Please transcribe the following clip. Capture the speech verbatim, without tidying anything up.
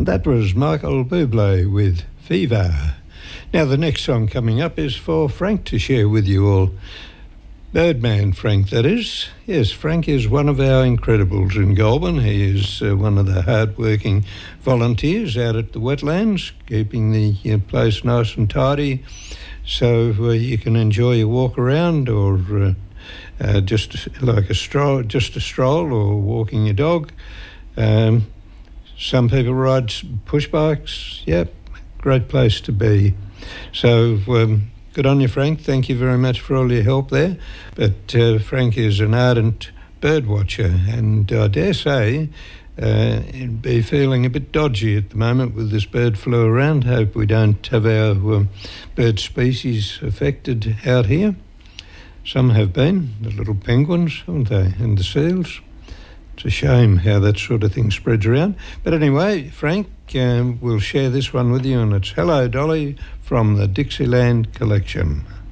And that was Michael Bublé with Fever. Now the next song coming up is for Frank to share with you all. Birdman Frank, that is. Yes, Frank is one of our incredibles in Goulburn. He is uh, one of the hard-working volunteers out at the wetlands, keeping the uh, place nice and tidy, so uh, you can enjoy your walk around, or uh, uh, just like a stroll, just a stroll, or walking your dog. Um, some people ride push bikes. Yep, great place to be. So. Um, Good on you, Frank. Thank you very much for all your help there. But uh, Frank is an ardent bird watcher, and I dare say uh, he'd be feeling a bit dodgy at the moment with this bird flu around. Hope we don't have our um, bird species affected out here. Some have been, the little penguins, haven't they, and the seals. It's a shame how that sort of thing spreads around. But anyway, Frank, um, we'll share this one with you, and it's Hello Dolly from the Dixieland Collection.